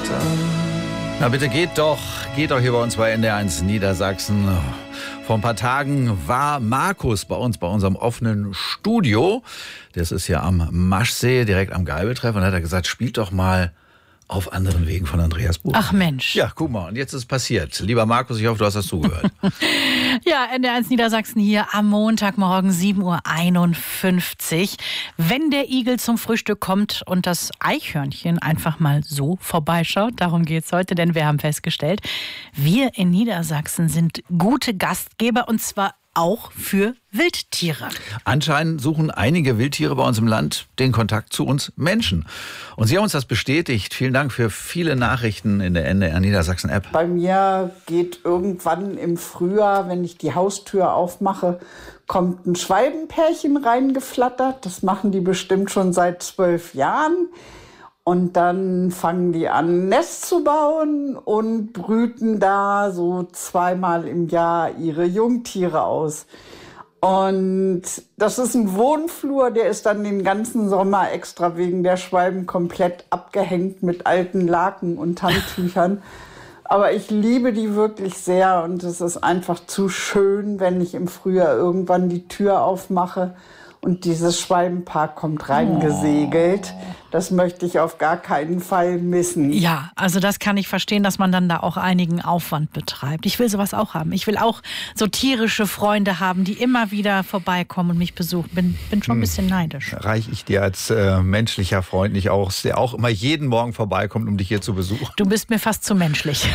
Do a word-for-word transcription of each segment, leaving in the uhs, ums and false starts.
Na bitte geht doch, geht doch hier bei uns bei N D R eins Niedersachsen. Vor ein paar Tagen war Markus bei uns, bei unserem offenen Studio. Das ist ja am Maschsee, direkt am Geibeltreff. Und da hat er gesagt, spielt doch mal Auf anderen Wegen von Andreas Buch. Ach Mensch. Ja, guck mal, und jetzt ist es passiert. Lieber Markus, ich hoffe, du hast das zugehört. Ja, N D R eins Niedersachsen hier am Montagmorgen sieben Uhr einundfünfzig. Wenn der Igel zum Frühstück kommt und das Eichhörnchen einfach mal so vorbeischaut, darum geht's heute, denn wir haben festgestellt, wir in Niedersachsen sind gute Gastgeber und zwar auch für Wildtiere. Anscheinend suchen einige Wildtiere bei uns im Land den Kontakt zu uns Menschen. Und Sie haben uns das bestätigt. Vielen Dank für viele Nachrichten in der N D R Niedersachsen App. Bei mir geht irgendwann im Frühjahr, wenn ich die Haustür aufmache, kommt ein Schwalbenpärchen reingeflattert. Das machen die bestimmt schon seit zwölf Jahren. Und dann fangen die an, ein Nest zu bauen und brüten da so zweimal im Jahr ihre Jungtiere aus. Und das ist ein Wohnflur, der ist dann den ganzen Sommer extra wegen der Schwalben komplett abgehängt mit alten Laken und Handtüchern. Aber ich liebe die wirklich sehr und es ist einfach zu schön, wenn ich im Frühjahr irgendwann die Tür aufmache und dieses Schwalbenpaar kommt reingesegelt. Das möchte ich auf gar keinen Fall missen. Ja, also das kann ich verstehen, dass man dann da auch einigen Aufwand betreibt. Ich will sowas auch haben. Ich will auch so tierische Freunde haben, die immer wieder vorbeikommen und mich besuchen. Bin, bin schon ein bisschen neidisch. Reich ich dir als äh, menschlicher Freund nicht aus, der auch immer jeden Morgen vorbeikommt, um dich hier zu besuchen? Du bist mir fast zu menschlich.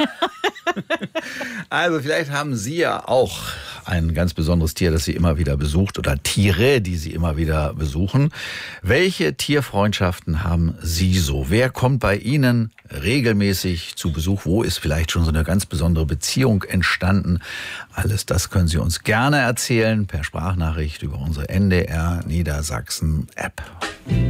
Also vielleicht haben Sie ja auch ein ganz besonderes Tier, das Sie immer wieder besucht oder Tiere, die Sie immer wieder besuchen. Welche Tierfreundschaften haben Sie so? Wer kommt bei Ihnen regelmäßig zu Besuch? Wo ist vielleicht schon so eine ganz besondere Beziehung entstanden? Alles das können Sie uns gerne erzählen per Sprachnachricht über unsere N D R Niedersachsen App.